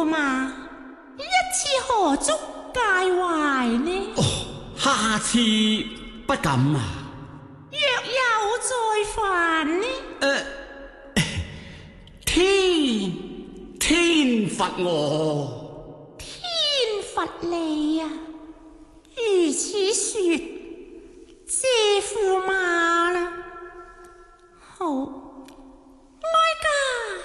過嘛？一次何足介懷呢？ 哦，下次不敢啊。 若有再犯呢？ 天罰我。 天罰你啊！如此說。